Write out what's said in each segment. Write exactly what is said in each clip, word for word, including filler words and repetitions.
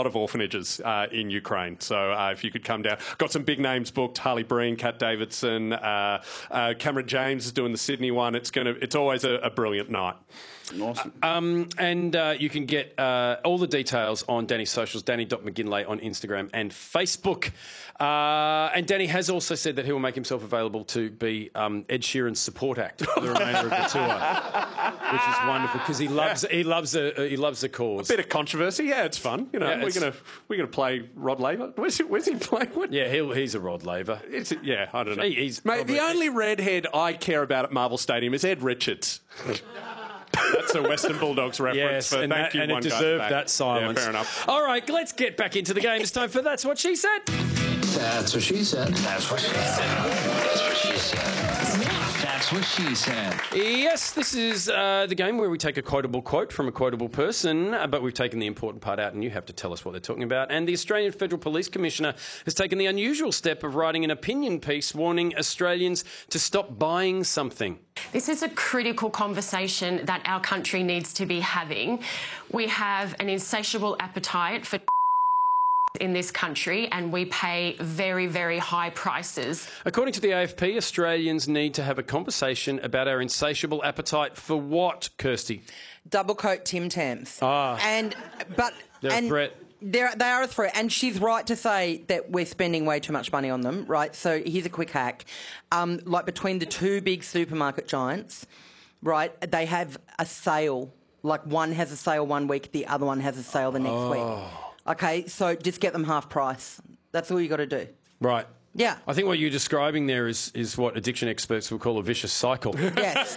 lot of orphanages uh, in Ukraine. So uh, if you could come down. Got some big names booked, Harley Breen, Kat Davidson, uh, uh, Cameron James is doing the Sydney one. It's gonna. It's always a, a brilliant night. Awesome. Um, and uh, you can get uh, all the details on Danny's socials, danny dot mcginlay on Instagram and Facebook. Uh, and Danny has also said that he will make himself available to be um, Ed Sheeran's support act for the remainder of the tour, which is wonderful because he loves he loves a, he loves the cause. A bit of controversy, yeah, it's fun. You know, Yeah, we're it's- gonna we're gonna play Rod Laver. Where's he, where's he playing? What? Yeah, he'll, he's a Rod Laver. It's, yeah, I don't know. He- he's Mate, probably- the only redhead I care about at Marvel Stadium is Ed Richards. That's a Western Bulldogs reference. Yes, but and, thank that, you, and it one guy at the deserved back. that silence. Yeah, fair enough. All right, let's get back into the game. It's time for That's What She Said. That's what she said. That's what she said. That's what she said. That's what she said. Yes, this is uh, the game where we take a quotable quote from a quotable person, uh, but we've taken the important part out and you have to tell us what they're talking about. And the Australian Federal Police Commissioner has taken the unusual step of writing an opinion piece warning Australians to stop buying something. This is a critical conversation that our country needs to be having. We have an insatiable appetite for in this country and we pay very, very high prices. According to the A F P, Australians need to have a conversation about our insatiable appetite for what, Kirsty? Double coat Tim Tams. Ah. And but They're a and threat. They're, they are a threat, and she's right to say that we're spending way too much money on them, right? So here's a quick hack. Um, like between the two big supermarket giants, right, they have a sale. Like one has a sale one week, the other one has a sale the next Oh. week. Okay, so just get them half price. That's all you got to do. Right. Yeah. I think what you're describing there is, is what addiction experts will call a vicious cycle. Yes.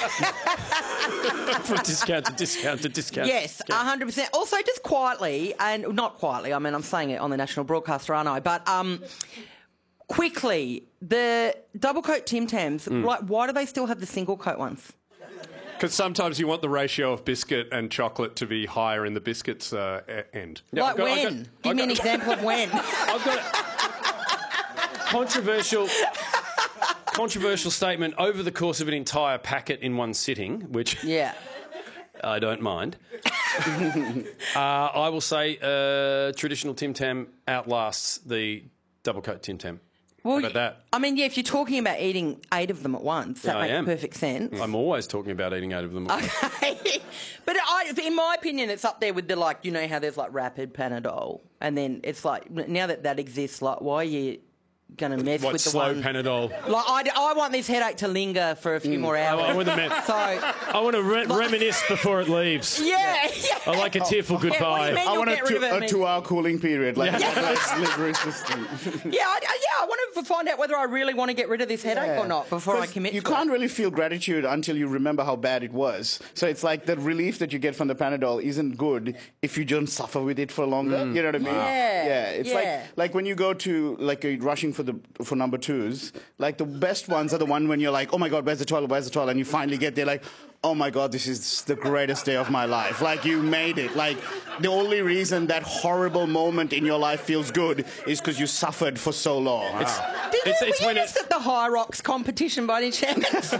From discount to discount to discount. Yes, one hundred percent. Also, just quietly, and not quietly, I mean, I'm saying it on the national broadcaster, aren't I? But um, quickly, the double coat Tim Tams, Mm. like, why do they still have the single coat ones? Because sometimes you want the ratio of biscuit and chocolate to be higher in the biscuits uh, e- end. Yeah, like I've got- I've when? got- Give I've me an got- example of when. I've got a controversial, controversial statement over the course of an entire packet in one sitting, which Yeah. I don't mind. uh, I will say uh, traditional Tim Tam outlasts the double coat Tim Tam. Well, How about that? I mean, yeah, if you're talking about eating eight of them at once, that Yeah, I makes am. perfect sense. I'm always talking about eating eight of them. Okay. But I, in my opinion, it's up there with the, like, you know how there's, like, rapid Panadol, and then it's like, now that that exists, like, why are you going to mess What, with the slow one... Panadol? Like, I, I want this headache to linger for a few more hours. I want the man- So, I want to re- reminisce before it leaves. yeah, yeah. I like a tearful Yeah, what do you goodbye. mean I you'll want a, get rid two, of it? a mean- two-hour cooling period, like, like liver system. Yeah, I, yeah, I want to find out whether I really want to get rid of this headache or not before I 'Cause commit You to can't it. really feel gratitude until you remember how bad it was. So it's like the relief that you get from the Panadol isn't good if you don't suffer with it for longer. You know what I mean? Yeah, Yeah. It's yeah. like like when you go to like a rushing for the for number twos. Like the best ones are the one when you're like, oh my god, where's the toilet? Where's the toilet? And you finally get there, like, oh my god, this is the greatest day of my life. Like you made it. Like the only reason that horrible moment in your life feels good is because you suffered for so long. Did It's- you, it's were when you it- just at the High Rocks competition by any chance?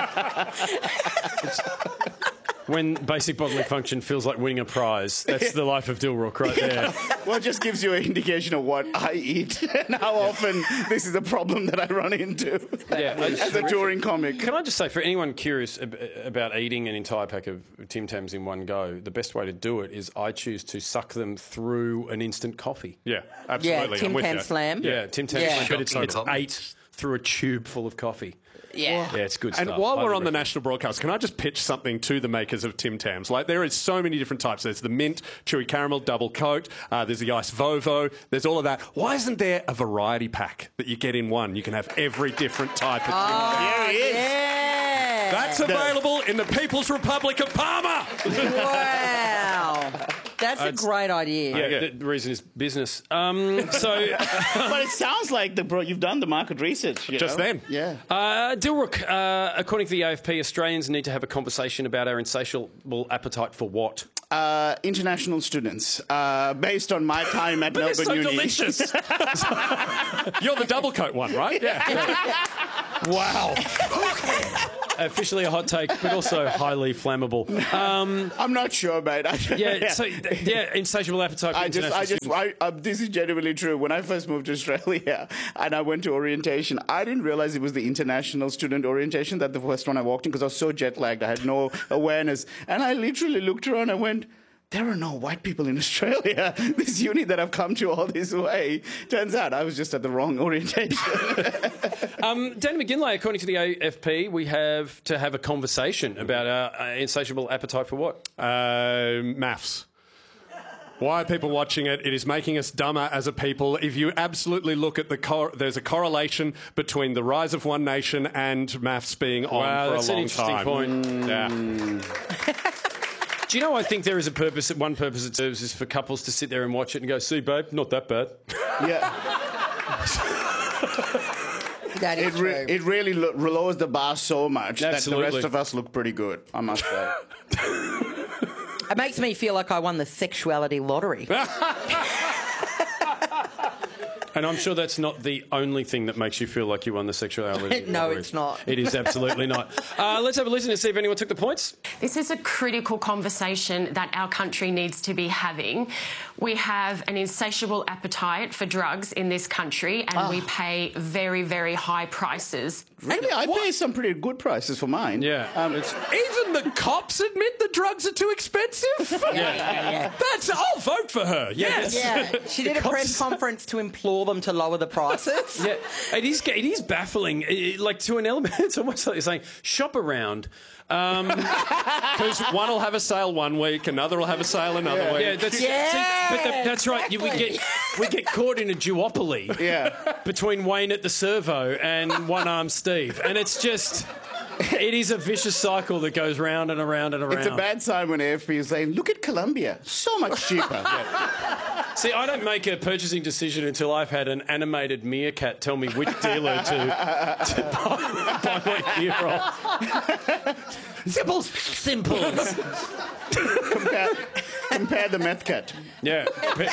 When basic bodily function feels like winning a prize, that's the life of Dilrook right there. Well, it just gives you an indication of what I eat and how often this is a problem that I run into Yeah, as a touring comic. Can I just say, for anyone curious ab- about eating an entire pack of Tim Tams in one go, the best way to do it is I choose to suck them through an instant coffee. Yeah, Yeah, absolutely. Tim I'm with Tam you. Slam. Yeah, Tim Tams, Yeah. but it's, So it's good. eight through a tube full of coffee. Yeah. Yeah, it's good And stuff. while we're Highly on the recommend. national broadcast, can I just pitch something to the makers of Tim Tams? Like, there is so many different types. There's the mint, chewy caramel, double coat. Uh, there's the ice Vovo. There's all of that. Why isn't there a variety pack that you get in one? You can have every different type of Tim Tam. There he is. Yeah. That's available in the People's Republic of Palma. Wow. That's a great idea. Yeah, Okay. the, the reason is business. Um, so, But it sounds like the bro. You've done the market research. You Just know? then. Yeah. uh, Dilrook, uh, according to the A F P, Australians need to have a conversation about our insatiable appetite for what? Uh, international students, uh, based on my time at But Melbourne they're so Uni. delicious. You're the double coat one, right? Yeah. Wow. officially a hot take, but also highly flammable. Um, I'm not sure, mate. yeah, so yeah, insatiable appetite for I just, international I just, students. I, uh, this is genuinely true. When I first moved to Australia and I went to orientation, I didn't realize it was the international student orientation that the first one I walked in because I was so jet lagged. I had no awareness. And I literally looked around and went, there are no white people in Australia. This uni that I've come to all this way. Turns out I was just at the wrong orientation. um, Danny McGinlay, according to the A F P, we have to have a conversation about our uh, insatiable appetite for what? Uh, maths. Why are people watching it? It is making us dumber as a people. If you absolutely look at the... Cor- there's a correlation between the rise of One Nation and maths being on Wow, for that's a an long interesting time. point. Yeah. Do you know, I think there is a purpose, one purpose it serves is for couples to sit there and watch it and go, see, babe, not that bad. Yeah. That is It, re- true. it really lo- lowers the bar so much Absolutely. that the rest of us look pretty good, I must say. It makes me feel like I won the sexuality lottery. And I'm sure that's not the only thing that makes you feel like you won the sexuality. No, lottery. it's not. It is absolutely not. Uh, let's have a listen and see if anyone took the points. This is a critical conversation that our country needs to be having. We have an insatiable appetite for drugs in this country, and Oh. we pay very, very high prices. Really, I pay some pretty good prices for mine. Yeah. Um, it's, Even the cops admit the drugs are too expensive? Yeah, yeah, yeah. That's... I'll vote for her. Yes. Yeah, she did a Cops- press conference to implore them to lower the prices. Yeah, it is. It is baffling. It- it- like to an element, it's almost like you're saying shop around. Um, Because one will have a sale one week, another will have a sale another week. yeah, that's Yeah, see, but the, that's right. You, we get we get caught in a duopoly yeah. between Wayne at the servo and One Arm Steve, and it's just. It is a vicious cycle that goes round and around and around. It's a bad sign when A F P is saying, look at Colombia, so much cheaper. See, I don't make a purchasing decision until I've had an animated meerkat tell me which dealer to, to buy, buy my gear off. Simples. Simples. compare, compare the meth cat. Yeah. Compare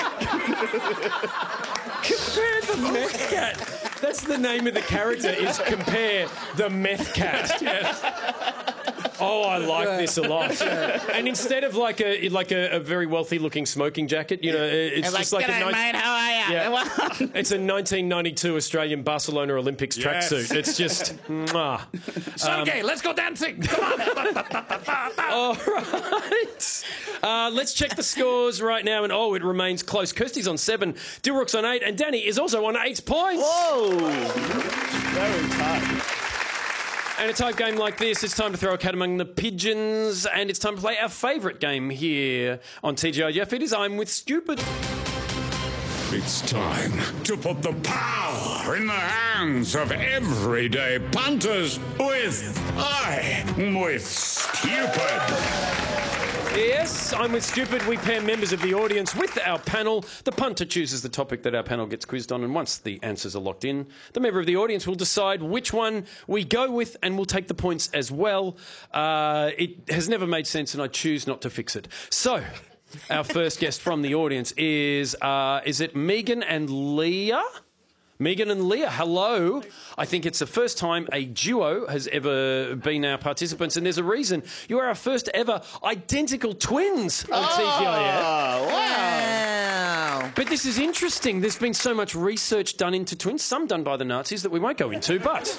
the meth cat. That's the name of the character, is Compare the Meth Cat. Yes. Oh, I like this a lot. And instead of like a like a, a very wealthy looking smoking jacket, you know, it's And just like, "G'day, a nice, mate, how are you?" Yeah. It's a nineteen ninety-two Australian Barcelona Olympics Yes. tracksuit. It's just, mwah. Sergey, let's go dancing. Come on. All right. Uh, let's check the scores right now. And oh, it remains close. Kirsty's on seven, Dilrook's on eight, and Danny is also on eight points. Whoa! Very tight. And a tight game like this, it's time to throw a cat among the pigeons, and it's time to play our favourite game here on T G I F. It is I'm with Stupid. It's time to put the power in the hands of everyday punters with I'm with Stupid. Yes, I'm with Stupid. We pair members of the audience with our panel. The punter chooses the topic that our panel gets quizzed on, and once the answers are locked in, the member of the audience will decide which one we go with, and we'll take the points as well. Uh, it has never made sense, and I choose not to fix it. So, our first guest from the audience is, uh, is it Megan and Leah? Megan and Leah, hello. I think it's the first time a duo has ever been our participants, and there's a reason. You are our first ever identical twins on T G I F. Oh, wow. Wow. But this is interesting. There's been so much research done into twins, some done by the Nazis that we won't go into, but...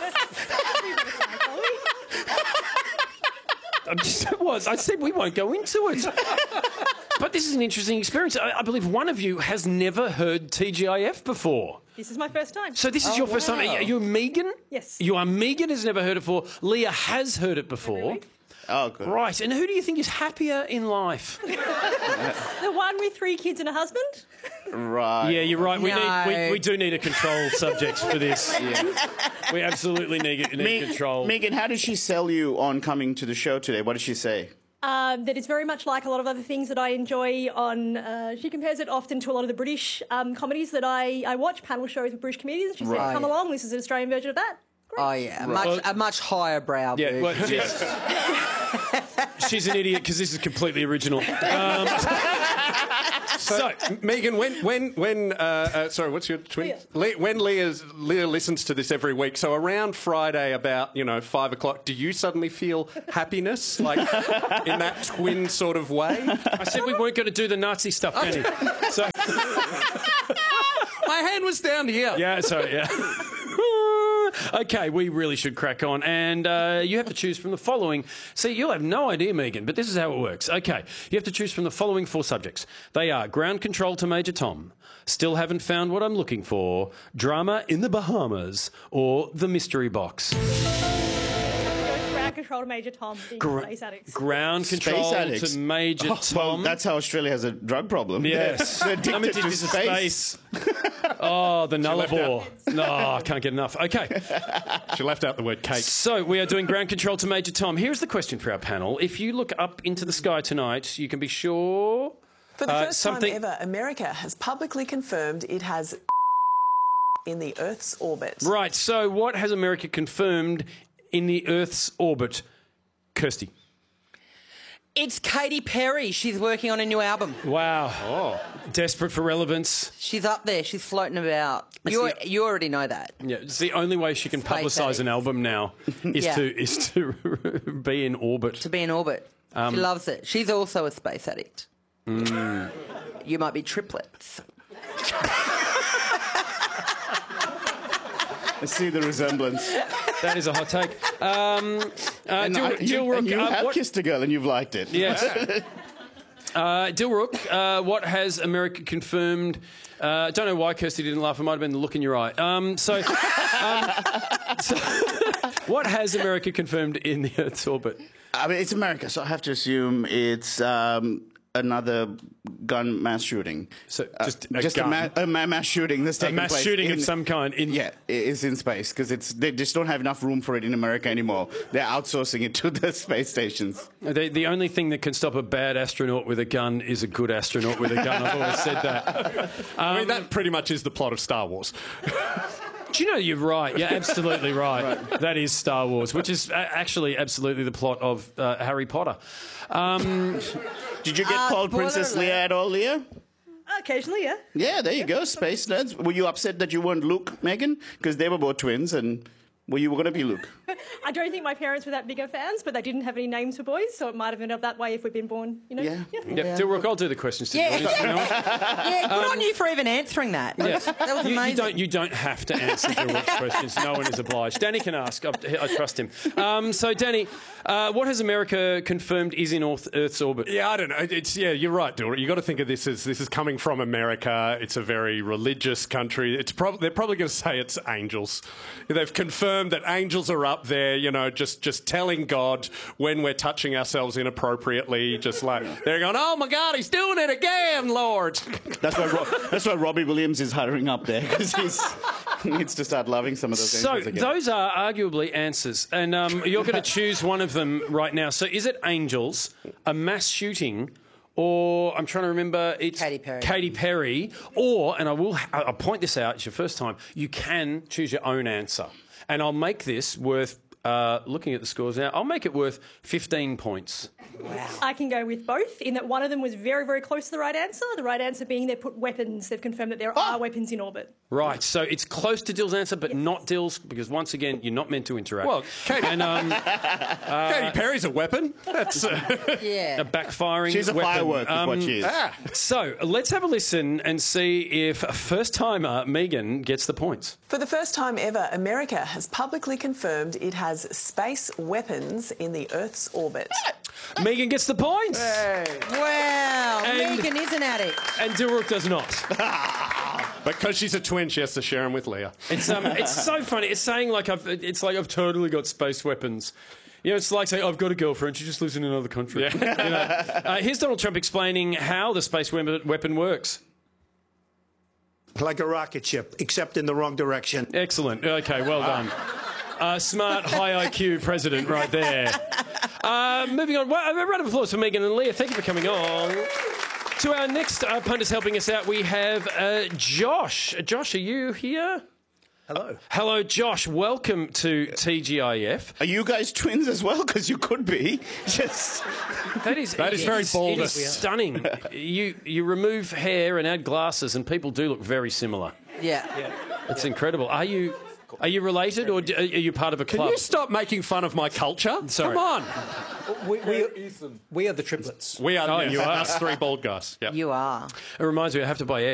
I just, it was. I said we won't go into it. But this is an interesting experience. I, I believe one of you has never heard T G I F before. This is my first time. So this is Oh, your first time. wow. Are you Megan? Yes. You are Megan, has never heard it before. Leah has heard it before. Oh, good. Right. And who do you think is happier in life? The one with three kids and a husband? Right. Yeah, you're right. We No. need we, we do need a control subject for this. We absolutely need, need Me- control. Megan, how did she sell you on coming to the show today? What did she say? Um, that is very much like a lot of other things that I enjoy on... Uh, she compares it often to a lot of the British um, comedies that I, I watch, panel shows with British comedians. She said, Right. come along, this is an Australian version of that. Oh, yeah. A much, a much higher brow Yeah, version. well, she's, she's an idiot because this is completely original. Um, So, Megan, when when when uh, uh, sorry, what's your twin? Leah. Le- when Leah's, Leah listens to this every week, so around Friday about you know five o'clock, do you suddenly feel happiness like in that twin sort of way? I said we weren't going to do the Nazi stuff, Danny. So, My hand was down here. yeah, sorry, yeah. Okay, we really should crack on. And uh, you have to choose from the following. See, you'll have no idea, Megan, but this is how it works. Okay, you have to choose from the following four subjects. They are ground control to Major Tom, still haven't found what I'm looking for, drama in the Bahamas, or the mystery box. Ground control to Major Tom, being Gra- space addicts. Ground Space control addicts. to Major Well, Tom. that's how Australia has a drug problem. Yes. They're I'm addicted to addicted to space. space. Oh, the Nullarbor. No, I can't get enough. Okay. She left out the word cake. So we are doing ground control to Major Tom. Here's the question for our panel. If you look up into the sky tonight, you can be sure... For the uh, first something... time ever, America has publicly confirmed it has in the Earth's orbit. Right, so what has America confirmed in the Earth's orbit? Kirsty. It's Katy Perry. She's working on a new album. Wow. Oh. Desperate for relevance. She's up there. She's floating about. You the- you already know that. Yeah, it's the only way she can Space publicise addicts. an album now is Yeah. to is to be in orbit. To be in orbit. Um, she loves it. She's also a space addict. Mm. You might be triplets. I see the resemblance. That is a hot take. Um, uh, And Dil- I- you, Dilrook, and you uh, have what- kissed a girl and you've liked it. Yes. Uh, Dilrook, uh, what has America confirmed? I uh, don't know why Kirsty didn't laugh. It might have been the look in your eye. Um, so, um, so what has America confirmed in the Earth's orbit? I mean, it's America, so I have to assume it's um, another gun mass shooting. So Uh, just a just gun. a, ma- a ma- mass shooting that's A taking mass place shooting in, of some kind. In, Yeah, it is in space because it's they just don't have enough room for it in America anymore. They're outsourcing it to the space stations. The, the only thing that can stop a bad astronaut with a gun is a good astronaut with a gun. I've always said that. I mean, that pretty much is the plot of Star Wars. Do you know, you're right. You're absolutely right. That is Star Wars, which is a- actually absolutely the plot of uh, Harry Potter. Um, Did you get Uh, called spoiler Princess alert. Leia at all, Leah? Occasionally, yeah. Yeah, there you go, space nerds. Were you upset that you weren't Luke, Megan? Because they were both twins, and well, you were going to be Luke. I don't think my parents were that big of fans, but they didn't have any names for boys, so it might have ended up that way if we'd been born, you know? Yeah. yeah, Dilrook, I'll do the questions to Yeah. the audience. You know? Yeah, good on you for even answering that. That was, that was Um, You, amazing. you don't. You don't have to answer Dilrook's questions. No one is obliged. Danny can ask. I, I trust him. Um, so, Danny, uh, what has America confirmed is in Earth, Earth's orbit? Yeah, I don't know. It's yeah, you're right, Dilrook. You got to think of this as this is coming from America. It's a very religious country. It's prob- they're probably going to say it's angels. They've confirmed that angels are up there. You know, just just telling God when we're touching ourselves inappropriately. Just like they're going, oh my God, he's doing it again, Lord. That's why Ro- that's why Robbie Williams is hiring up there because he needs to start loving some of those So angels again. those are arguably answers, and um, you're going to choose one of them right now. So is it angels, a mass shooting, or I'm trying to remember, it's Katy Perry. Katy Perry, or, and I will, I'll point this out, it's your first time, you can choose your own answer. And I'll make this worth, uh, looking at the scores now, I'll make it worth fifteen points. I can go with both, in that one of them was very, very close to the right answer. The right answer being they put weapons. They've confirmed that there Oh. are weapons in orbit. Right, so it's close to Dill's answer, but not Dill's, because once again, you're not meant to interact. Well, Katy, and um, Katy Perry's a weapon. That's uh, Yeah. a backfiring She's a weapon. firework, is what Um, she is. ah. So let's have a listen and see if first timer Megan gets the points. For the first time ever, America has publicly confirmed it has space weapons in the Earth's orbit. Megan gets the points, Wow. And- Megan is an addict. and Dilrook does not. because she's a twin. She has to share them with Leah. It's um, it's so funny. It's saying like I've, it's like I've totally got space weapons. You know, it's like saying I've got a girlfriend. She just lives in another country. You know? uh, here's Donald Trump explaining how the space weapon weapon works. Like a rocket ship, except in the wrong direction. Excellent. Okay, well done. Uh, smart, high I Q president right there. Uh, moving on. Well, a round of applause for Megan and Leah. Thank you for coming on. To our next uh, punters helping us out, we have uh, Josh. Josh, are you here? Hello. Hello, Josh. Welcome to T G I F. Are you guys twins as well? Because you could be. Just That is That is it very It bold. is stunning. you you remove hair and add glasses, and people do look very similar. Yeah. It's incredible. Are you are you related, or do- are you part of a Can club? you stop making fun of my culture? Sorry. Come on. We, we, we are the triplets. We are Oh, yes, you are. us three bald guys. Yep. You are. It reminds me, I have to buy